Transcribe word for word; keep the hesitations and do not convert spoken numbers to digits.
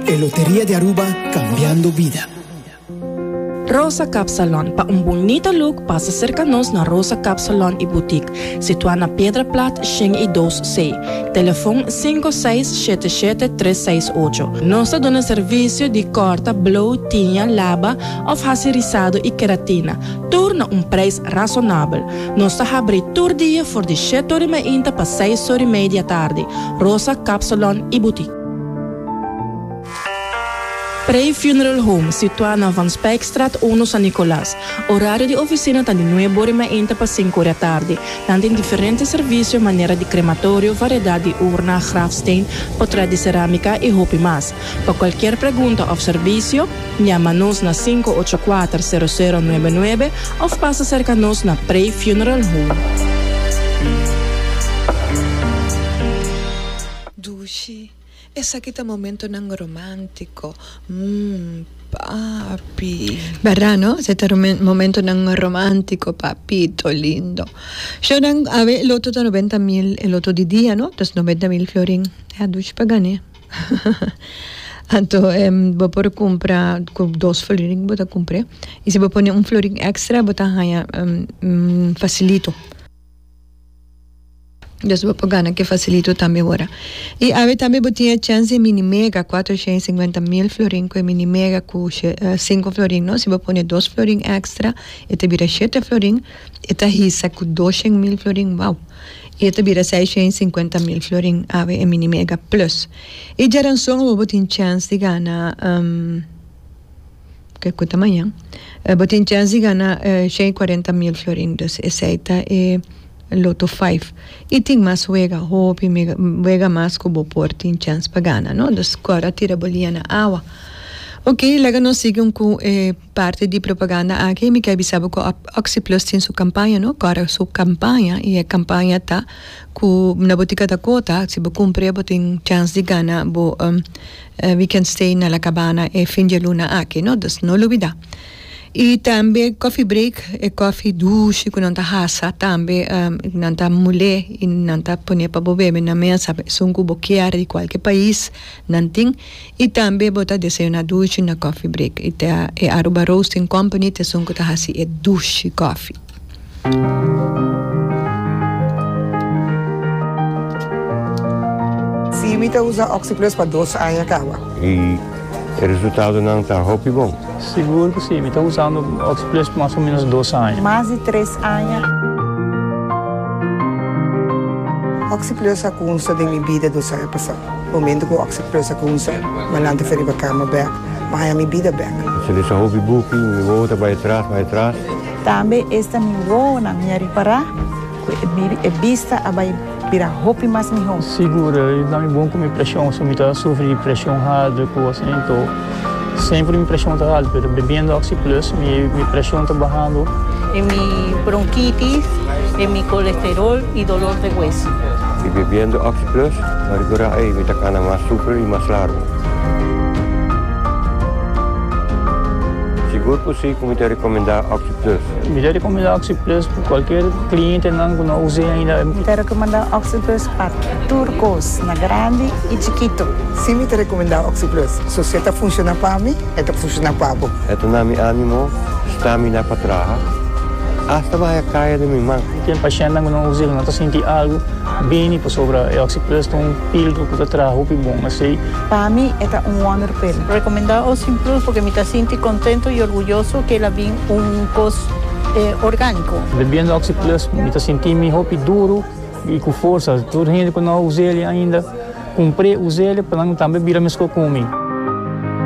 El Lotería de Aruba, cambiando vida. Rosa Cap Salon. Para un bonito look, pasa cercanos na Rosa Cap Salon e Boutique. Situada na Pedra Plat, Xing e dois C. Telefone cinco seis sete sete três seis oito. Nós damos serviço de corta, blow, tinha, laba, of racirizado e queratina. Tudo a um preço razonável. Nós abrimos todo dia por de sete horas e meia para seis horas e meia da tarde. Rosa Cap Salon e Boutique. Prey Funeral Home, situado na Van Spijkstraat uno San Nicolás. Horário de oficina está de nove horas e meia para cinco horas da tarde. Tem diferentes serviços, maneira de crematório, variedade de urna, grafsteen, portrait de cerâmica e roupa mais. Para qualquer pergunta ou serviço, chama-nos na cinco oito quatro zero zero nove nove ou passa cerca-nos na Prey Funeral Home. Dushi. Esa kita momento nang romántico. Mmm, papi. ¿Verdad, no? Ese momento nang romántico, papito lindo. Yo nang ave el otro de noventa mil, el otro de día, ¿no? Entonces noventa mil florin. Ya duch pagane. Anto, um, vou por comprar dos florin, vou comprar. E se vou pôr um florin extra, vou haya um, um, facilito. Dus we pagana que facilito também agora. E a ver também botinha chance mini mega quatrocentos e cinquenta mil florin com mini mega com cinco florin, não? Se você põe dois florin extra, e te vira sete florin, e te hisa com duzentos mil florin, wow. E te vira seiscentos e cinquenta mil florin, a ver, mini mega plus. E já não só você botinha chance de ganhar, um, que custa amanhã, botinha chance de ganhar uh, cento e quarenta mil florin, dus essa é Loto cinco. E tem mais wega hope, wega mais que o por tem chance para ganhar, não? Dus agora tira bolinha na água. Ok, logo nós seguimos com eh, parte de propaganda aqui. Me quer saber que a Oxyplus tem sua campanha, não? Agora sua campanha, e a campanha tá com na botica da Cota, se você comprar, você tem chance de ganhar bo um, uh, weekend stay na La Cabana e fim de luna aqui, não? Dus não olvida. E também coffee break e coffee douche que não tá raça também um, não tá mulher e não tá poner para beber na mesa são que boquear de qualquer país não tem e também botar desayunar douche na coffee break e tá é Aruba Roasting Company te são que tá assim é douche coffee. Sim, me tá usa Oxyplus para dois anos acaba. E o resultado não está hope bom. Seguro que sim, estou usando o Oxyplus por mais ou menos dois anos. Mais de três anos. Oxyplus a kunsa de minha vida do saia passado. O momento que o Oxyplus a kunsa, malante feri para cama back, mas a minha vida back. Se ele só houve booking, me volta vai atrás, vai atrás. Também esta me vou na minha reparar, é vista a vai virar roupa mais melhor. Seguro, dá me bom com minha pressão, se eu me sofri de pressão alta, com assim, então sempre minha pressão está alta, mas bebendo Oxyplus, minha, minha pressão está baixando. É minha bronquitis, é meu colesterol e dolor de hueso. E bebendo Oxyplus, agora aí me está mais super e mais largo. Seguro que sim, como te recomendar Oxyplus? Me te recomendar Oxyplus para qualquer cliente não que não use ainda. Me te recomendar Oxyplus para turcos, na grande e chiquito. Sim, me te recomendar Oxyplus. Se você está funcionando para mim, está funcionando para você. Eto na mi ânimo, stamina para trás. Hasta vai a caia de minha mão. Tem paciente que não usa, não está sentindo algo bem para sobre o Oxyplus, tem um filtro que está traz roupa bom, assim. Para mim, é um wonder pill. Recomendar Oxyplus porque me está sentindo contento e orgulhoso que ela vem um cos eh, orgânico. Bebendo Oxyplus, me está sentindo minha roupa duro e com força. Toda gente que não usa ele ainda, comprei, usei ele para não também virar mesmo comigo.